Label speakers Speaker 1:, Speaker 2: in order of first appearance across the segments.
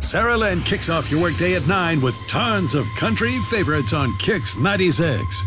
Speaker 1: Sarah Lynn kicks off your workday at 9 with tons of country favorites on Kix 96.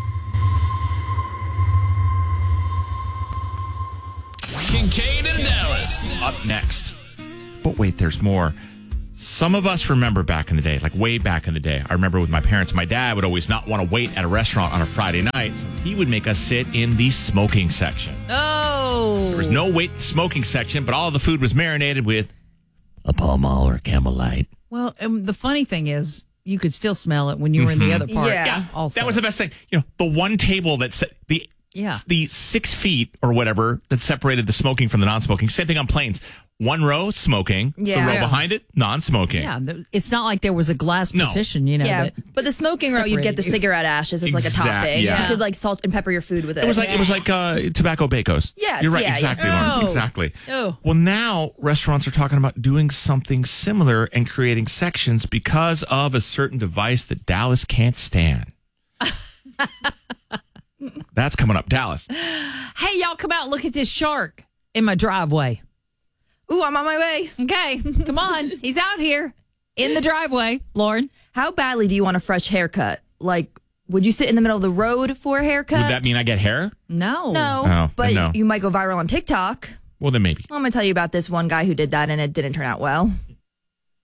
Speaker 2: Kincaid and Dallas.
Speaker 3: Up next. But wait, there's more. Some of us remember back in the day, like way back in the day. I remember with my parents, my dad would always not want to wait at a restaurant on a Friday night. So he would make us sit in the smoking section.
Speaker 4: Oh.
Speaker 3: There was no wait in the smoking section, but all the food was marinated with a Pall Mall or Camel Light.
Speaker 4: Well, the funny thing is, you could still smell it when you were in the other part.
Speaker 3: Yeah,
Speaker 4: also.
Speaker 3: that was the best thing. You know, the one table that the 6 feet or whatever that separated the smoking from the non-smoking. Same thing on planes. One row smoking, the row behind it non-smoking.
Speaker 4: Yeah, it's not like there was a glass partition, you know.
Speaker 5: Yeah, but the smoking row, you'd get the cigarette ashes as like a topping.
Speaker 3: Yeah.
Speaker 5: You could like salt and pepper your food with it.
Speaker 3: It was like tobacco bacos.
Speaker 5: Yes,
Speaker 3: you're right.
Speaker 5: yeah,
Speaker 3: Exactly,
Speaker 5: yeah.
Speaker 3: Lauren.
Speaker 4: Oh.
Speaker 3: Exactly.
Speaker 4: Oh.
Speaker 3: Well, now restaurants are talking about doing something similar and creating sections because of a certain device that Dallas can't stand. That's coming up, Dallas.
Speaker 4: Hey, y'all, come out and look at this shark in my driveway.
Speaker 5: Ooh, I'm on my way.
Speaker 4: Okay, come on. He's out here in the driveway, Lauren.
Speaker 5: How badly do you want a fresh haircut? Like, would you sit in the middle of the road for a haircut?
Speaker 3: Would that mean I get hair?
Speaker 4: No.
Speaker 5: No,
Speaker 3: Oh,
Speaker 5: but
Speaker 3: no.
Speaker 5: you might go viral on TikTok.
Speaker 3: Well, then maybe.
Speaker 5: I'm going to tell you about this one guy who did that and it didn't turn out well.